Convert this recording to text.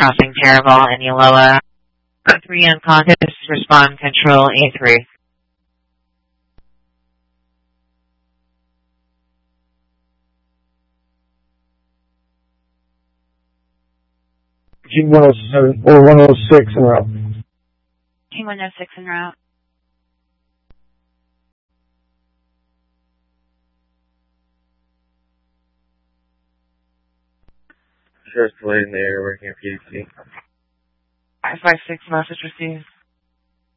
crossing Taraval and Yaloa. 3 unconscious, respond control A3. G107 or 106 en route. G106 en route. Sure, it's delayed in the air, working at PHC. 556, message received.